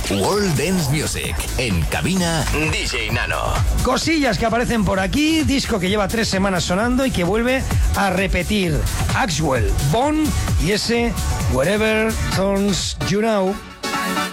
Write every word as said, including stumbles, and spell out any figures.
World Dance Music. En cabina, D J Nano. Cosillas que aparecen por aquí. Disco que lleva tres semanas sonando y que vuelve a repetir. Axwell, Bone y ese Wherever Turns You Now.